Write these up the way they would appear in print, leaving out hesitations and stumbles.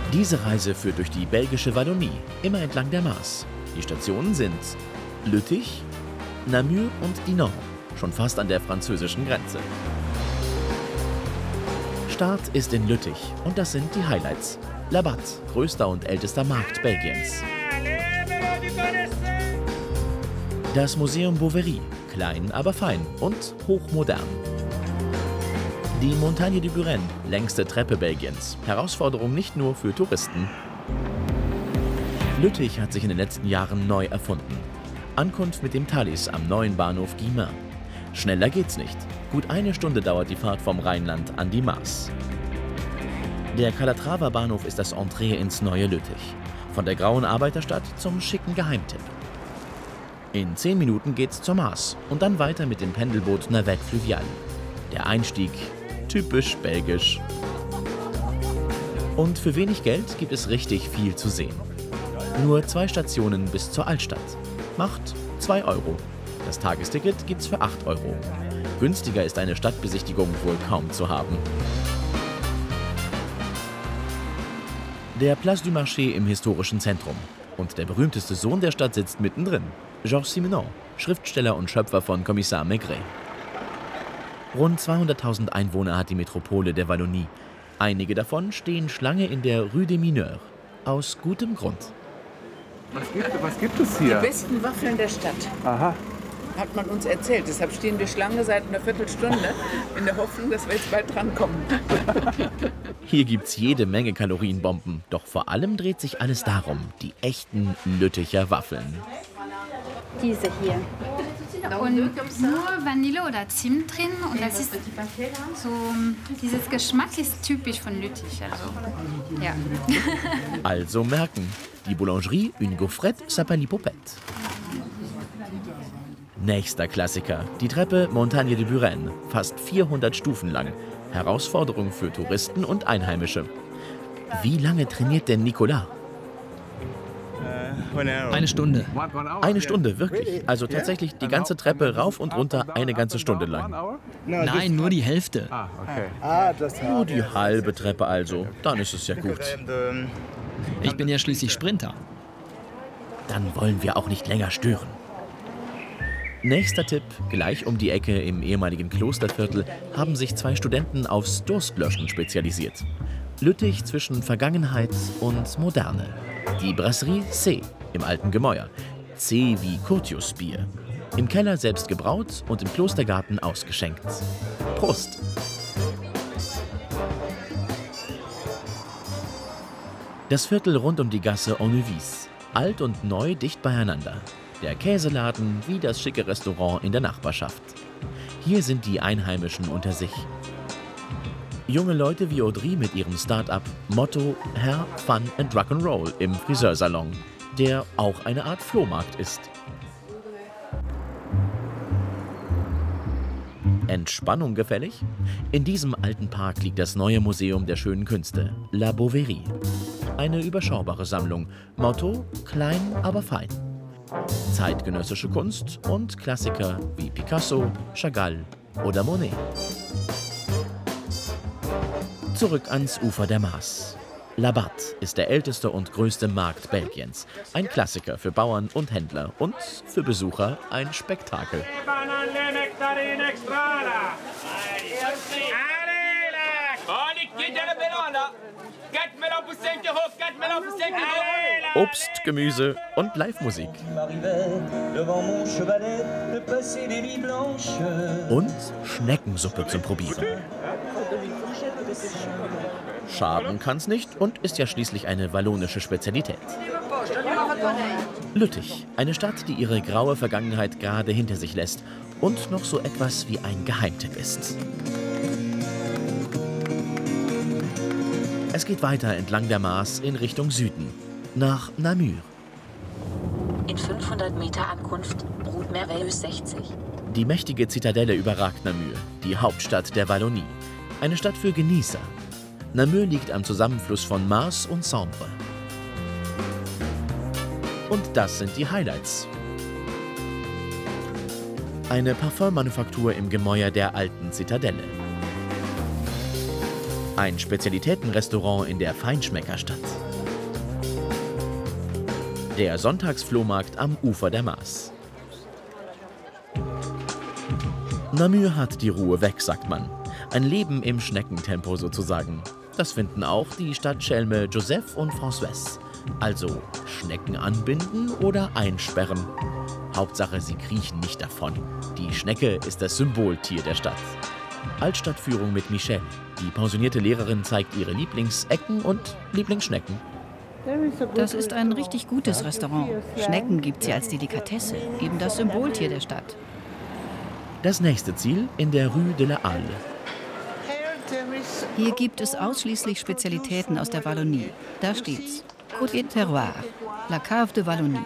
Diese Reise führt durch die belgische Wallonie, immer entlang der Maas. Die Stationen sind Lüttich, Namur und Dinant, schon fast an der französischen Grenze. Start ist in Lüttich und das sind die Highlights. Labatt, größter und ältester Markt Belgiens. Das Museum Bouverie, klein, aber fein und hochmodern. Die Montagne de Buren, längste Treppe Belgiens. Herausforderung nicht nur für Touristen. Lüttich hat sich in den letzten Jahren neu erfunden. Ankunft mit dem Thalys am neuen Bahnhof Guilmain. Schneller geht's nicht. Gut eine Stunde dauert die Fahrt vom Rheinland an die Maas. Der Calatrava Bahnhof ist das Entree ins neue Lüttich. Von der grauen Arbeiterstadt zum schicken Geheimtipp. In 10 Minuten geht's zur Maas und dann weiter mit dem Pendelboot Navette Fluvial. Der Einstieg typisch belgisch. Und für wenig Geld gibt es richtig viel zu sehen. Nur 2 Stationen bis zur Altstadt. Macht 2 €. Das Tagesticket gibt's für 8 €. Günstiger ist eine Stadtbesichtigung wohl kaum zu haben. Der Place du Marché im historischen Zentrum. Und der berühmteste Sohn der Stadt sitzt mittendrin. Georges Simenon, Schriftsteller und Schöpfer von Kommissar Maigret. Rund 200.000 Einwohner hat die Metropole der Wallonie. Einige davon stehen Schlange in der Rue des Mineurs. Aus gutem Grund. Was gibt es hier? Die besten Waffeln der Stadt. Aha. Hat man uns erzählt. Deshalb stehen wir Schlange seit einer Viertelstunde in der Hoffnung, dass wir jetzt bald drankommen. Hier gibt's jede Menge Kalorienbomben. Doch vor allem dreht sich alles darum, die echten Lütticher Waffeln. Diese hier. Und nur Vanille oder Zimt drin. Und das ist so, dieses Geschmack ist typisch von Lüttich. Also, ja. Also merken, die Boulangerie Une Gaufrette s'appelle Popette. Nächster Klassiker, die Treppe Montagne de Buren, fast 400 Stufen lang. Herausforderung für Touristen und Einheimische. Wie lange trainiert denn Nicolas? Eine Stunde. Eine Stunde, wirklich. Also tatsächlich die ganze Treppe rauf und runter eine ganze Stunde lang. Nein, nur die Hälfte. Nur die halbe Treppe also. Dann ist es ja gut. Ich bin ja schließlich Sprinter. Dann wollen wir auch nicht länger stören. Nächster Tipp, gleich um die Ecke im ehemaligen Klosterviertel haben sich 2 Studenten aufs Durstlöschen spezialisiert. Lüttich zwischen Vergangenheit und Moderne. Die Brasserie C im alten Gemäuer. C wie Curtius-Bier. Im Keller selbst gebraut und im Klostergarten ausgeschenkt. Prost! Das Viertel rund um die Gasse Onnevis. Alt und neu dicht beieinander. Der Käseladen wie das schicke Restaurant in der Nachbarschaft. Hier sind die Einheimischen unter sich. Junge Leute wie Audrey mit ihrem Start-up Motto Hair, Fun and Rock'n'Roll im Friseursalon, der auch eine Art Flohmarkt ist. Entspannung gefällig? In diesem alten Park liegt das neue Museum der schönen Künste, La Bouverie. Eine überschaubare Sammlung. Motto klein, aber fein. Zeitgenössische Kunst und Klassiker wie Picasso, Chagall oder Monet. Zurück ans Ufer der Maas. Labatt ist der älteste und größte Markt Belgiens. Ein Klassiker für Bauern und Händler und für Besucher ein Spektakel. Obst, Gemüse und Live-Musik. Und Schneckensuppe zum Probieren. Schaden kann's nicht und ist ja schließlich eine wallonische Spezialität. Lüttich, eine Stadt, die ihre graue Vergangenheit gerade hinter sich lässt und noch so etwas wie ein Geheimtipp ist. Es geht weiter entlang der Maas in Richtung Süden, nach Namur. In 500 Meter Ankunft, Route Merveilleuse 60. Die mächtige Zitadelle überragt Namur, die Hauptstadt der Wallonie. Eine Stadt für Genießer. Namur liegt am Zusammenfluss von Maas und Sambre. Und das sind die Highlights. Eine Parfummanufaktur im Gemäuer der alten Zitadelle. Ein Spezialitätenrestaurant in der Feinschmeckerstadt. Der Sonntagsflohmarkt am Ufer der Maas. Namur hat die Ruhe weg, sagt man. Ein Leben im Schneckentempo sozusagen. Das finden auch die Stadtschelme Joseph und Françoise. Also Schnecken anbinden oder einsperren. Hauptsache, sie kriechen nicht davon. Die Schnecke ist das Symboltier der Stadt. Altstadtführung mit Michelle. Die pensionierte Lehrerin zeigt ihre Lieblingsecken und Lieblingsschnecken. Das ist ein richtig gutes Restaurant. Schnecken gibt's hier als Delikatesse, eben das Symboltier der Stadt. Das nächste Ziel in der Rue de la Halle. Hier gibt es ausschließlich Spezialitäten aus der Wallonie. Da steht's. Côte et Terroir, La Cave de Wallonie.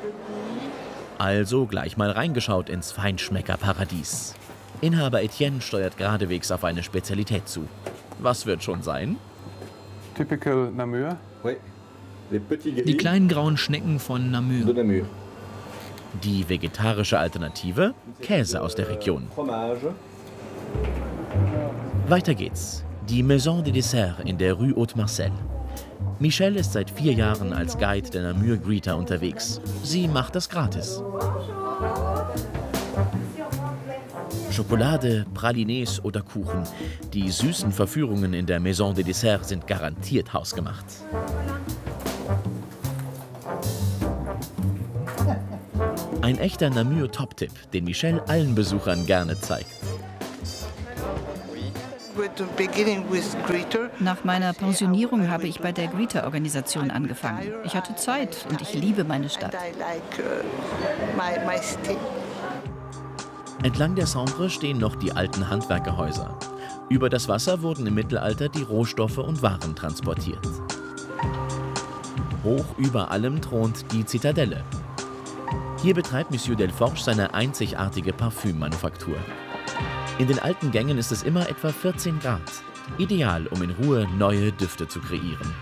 Also gleich mal reingeschaut ins Feinschmeckerparadies. Inhaber Etienne steuert geradewegs auf eine Spezialität zu. Was wird schon sein? Typical Namur. Die kleinen grauen Schnecken von Namur. Die vegetarische Alternative? Käse aus der Region. Weiter geht's. Die Maison des Desserts in der Rue Haute-Marcel. Michelle ist seit 4 Jahren als Guide der Namur Greeter unterwegs. Sie macht das gratis. Schokolade, Pralinés oder Kuchen. Die süßen Verführungen in der Maison des Desserts sind garantiert hausgemacht. Ein echter Namur-Top-Tipp, den Michelle allen Besuchern gerne zeigt. Nach meiner Pensionierung habe ich bei der Greeter-Organisation angefangen. Ich hatte Zeit und ich liebe meine Stadt. Entlang der Sambre stehen noch die alten Handwerkerhäuser. Über das Wasser wurden im Mittelalter die Rohstoffe und Waren transportiert. Hoch über allem thront die Zitadelle. Hier betreibt Monsieur Delforge seine einzigartige Parfümmanufaktur. In den alten Gängen ist es immer etwa 14 Grad. Ideal, um in Ruhe neue Düfte zu kreieren.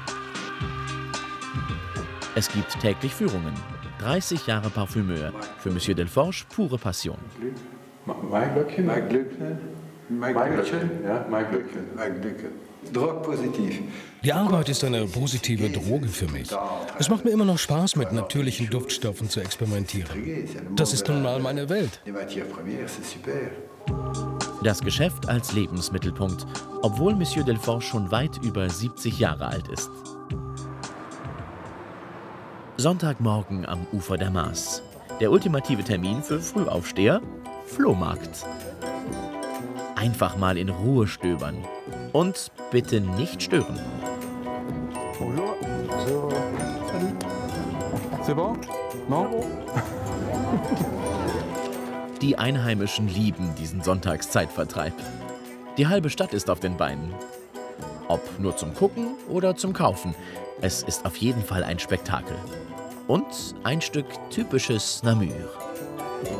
Es gibt täglich Führungen. 30 Jahre Parfümeur. Für Monsieur Delforge pure Passion. Mein Glückchen? Mein Glückchen? Mein Glückchen? Ja, mein Glückchen. Mein Glückchen. Drogpositiv. Die Arbeit ist eine positive Droge für mich. Es macht mir immer noch Spaß, mit natürlichen Duftstoffen zu experimentieren. Das ist nun mal meine Welt. Das Geschäft als Lebensmittelpunkt, obwohl Monsieur Delforge schon weit über 70 Jahre alt ist. Sonntagmorgen am Ufer der Maas. Der ultimative Termin für Frühaufsteher? Flohmarkt. Einfach mal in Ruhe stöbern. Und bitte nicht stören. Bonjour. C'est bon? Non? Die Einheimischen lieben diesen Sonntagszeitvertreib. Die halbe Stadt ist auf den Beinen. Ob nur zum Gucken oder zum Kaufen, es ist auf jeden Fall ein Spektakel. Und ein Stück typisches Namur.